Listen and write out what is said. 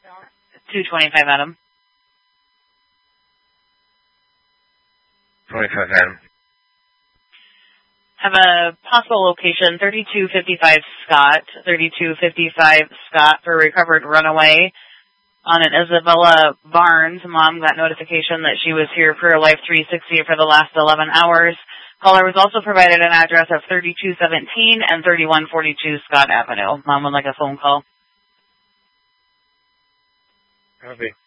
225 Adam. 25 Adam. Have a possible location, 3255 Scott. 3255 Scott for recovered runaway. On an Isabella Barnes, mom got notification that she was here for Life 360 for the last 11 hours. Caller was also provided an address of 3217 and 3142 Scott Avenue. Mom would like a phone call. Copy.